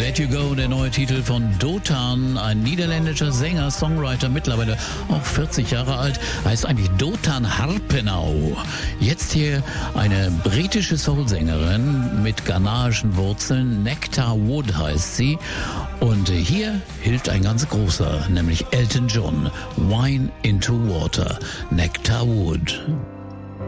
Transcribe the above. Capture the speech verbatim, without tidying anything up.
Let You Go, der neue Titel von Dotan, ein niederländischer Sänger, Songwriter, mittlerweile auch vierzig Jahre alt, heißt eigentlich Dotan Harpenau. Jetzt hier eine britische Soulsängerin mit ghanaischen Wurzeln, Nectar Wood heißt sie. Und hier hilft ein ganz großer, nämlich Elton John, Wine into Water, Nectar Wood.